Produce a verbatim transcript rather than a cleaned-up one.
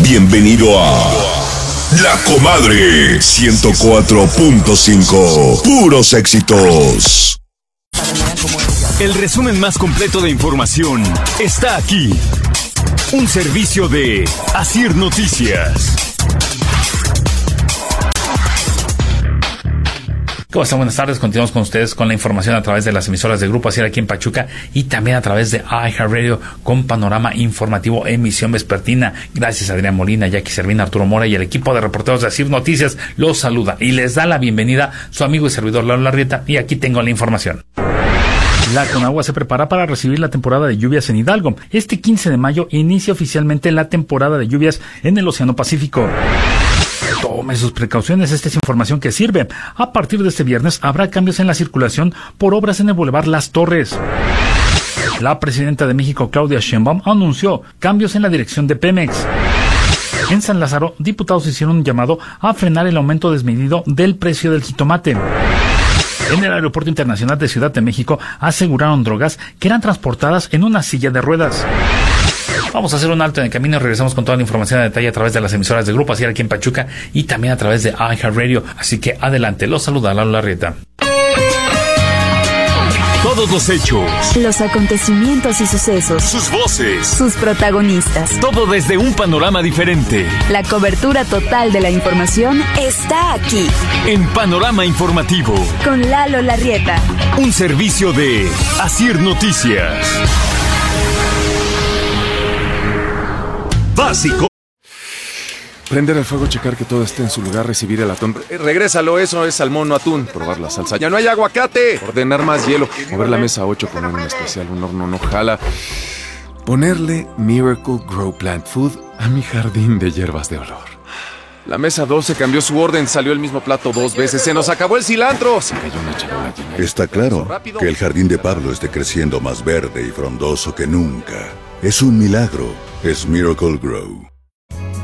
Bienvenido a La Comadre ciento cuatro punto cinco. Puros éxitos. El resumen más completo de información está aquí. Un servicio de Asir Noticias. ¿Cómo están? Buenas tardes. Continuamos con ustedes con la información a través de las emisoras de Grupo Asir aquí en Pachuca y también a través de iHeartRadio con panorama informativo emisión vespertina. Gracias a Adrián Molina, Jackie Servina, Arturo Mora y el equipo de reporteros de Asir Noticias los saluda y les da la bienvenida su amigo y servidor Lalo Larrieta, y aquí tengo la información. La Conagua se prepara para recibir la temporada de lluvias en Hidalgo. Este quince de mayo inicia oficialmente la temporada de lluvias en el Océano Pacífico. Tome sus precauciones, esta es información que sirve. A partir de este viernes habrá cambios en la circulación por obras en el Boulevard Las Torres. La presidenta de México, Claudia Sheinbaum, anunció cambios en la dirección de Pemex. En San Lázaro, diputados hicieron un llamado a frenar el aumento desmedido del precio del jitomate. En el Aeropuerto Internacional de Ciudad de México aseguraron drogas que eran transportadas en una silla de ruedas. Vamos a hacer un alto en el camino y regresamos con toda la información en detalle a través de las emisoras de Grupo Asir aquí en Pachuca y también a través de iHeartRadio. Así que adelante, los saluda Lalo Larrieta. Todos los hechos, los acontecimientos y sucesos, sus voces, sus protagonistas, todo desde un panorama diferente. La cobertura total de la información está aquí. En Panorama Informativo, con Lalo Larrieta. Un servicio de Asir Noticias. Básico. Prender el fuego, checar que todo esté en su lugar, recibir el atún. Eh, regrésalo, eso es salmón, no atún. Probar la salsa. ¡Ya no hay aguacate! Ordenar más hielo. Mover la mesa ocho, poner un especial, un horno no jala. Ponerle Miracle Grow Plant Food a mi jardín de hierbas de olor. La mesa doce cambió su orden, salió el mismo plato dos veces. ¡Se nos acabó el cilantro! Se cayó una charola llena. Está claro que el jardín de Pablo esté creciendo más verde y frondoso que nunca. Es un milagro. Es Miracle Grow.